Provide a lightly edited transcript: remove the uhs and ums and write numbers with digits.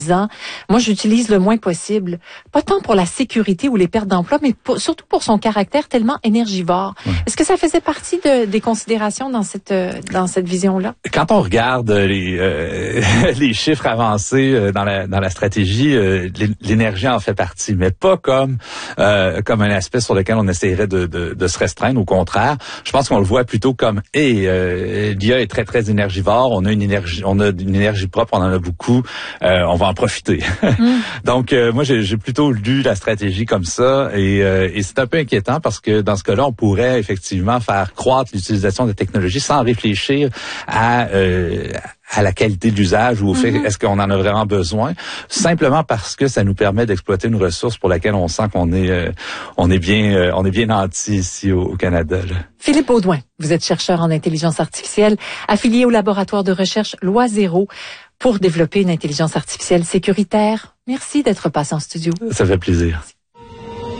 Moi, j'utilise le moins possible. Pas tant pour la sécurité ou les pertes d'emploi, mais surtout pour son caractère tellement énergivore. Ouais. Est-ce que ça faisait partie des considérations dans cette vision-là? Quand on regarde les chiffres avancés dans la stratégie, l'énergie en fait partie, mais pas comme un aspect sur lequel on essaierait de se restreindre. Au contraire, je pense qu'on le voit plutôt comme l'IA est très très énergivore. On a une énergie propre, on en a beaucoup. On va en profiter. Donc, moi, j'ai plutôt lu la stratégie comme ça et c'est un peu inquiétant parce que dans ce cas-là, on pourrait effectivement faire croître l'utilisation des technologies sans réfléchir à la qualité de l'usage ou au fait est-ce qu'on en a vraiment besoin, simplement parce que ça nous permet d'exploiter une ressource pour laquelle on sent qu'on est bien nanti ici au Canada. Là. Philippe Beaudoin, vous êtes chercheur en intelligence artificielle, affilié au laboratoire de recherche Loi Zéro pour développer une intelligence artificielle sécuritaire. Merci d'être passé en studio. Ça fait plaisir. Merci.